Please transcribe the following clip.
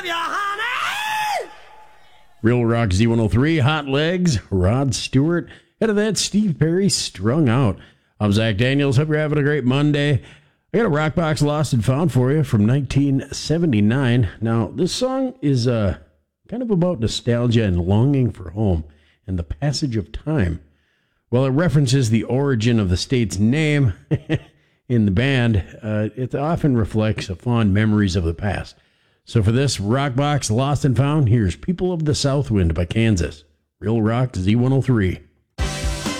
you, honey. Real Rock Z103, Hot Legs, Rod Stewart. Ahead of that, Steve Perry, Strung Out. I'm Zach Daniels. Hope you're having a great Monday. I got a Rock Box Lost and Found for you from 1979. Now, this song is kind of about nostalgia and longing for home and the passage of time. While it references the origin of the state's name in the band, it often reflects fond memories of the past. So for this Rock Box Lost and Found, here's People of the Southwind by Kansas. Real Rock Z103.